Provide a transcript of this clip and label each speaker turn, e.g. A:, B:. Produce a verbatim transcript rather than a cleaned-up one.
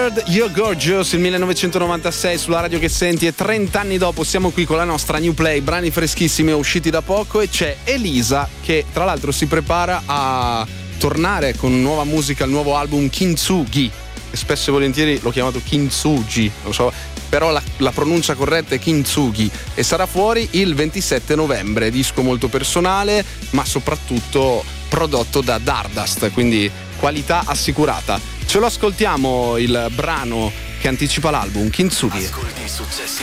A: Bird, You're Gorgeous, il millenovecentonovantasei sulla radio che senti, e trenta anni dopo siamo qui con la nostra new play, brani freschissimi usciti da poco, e c'è Elisa che tra l'altro si prepara a tornare con nuova musica, il nuovo album Kintsugi, e spesso e volentieri l'ho chiamato Kintsugi, non so, però la, la pronuncia corretta è Kintsugi, e sarà fuori il ventisette novembre, disco molto personale ma soprattutto prodotto da Dardust, quindi qualità assicurata. Ce lo ascoltiamo il brano che anticipa l'album, Kintsugi.
B: Ascolti i successi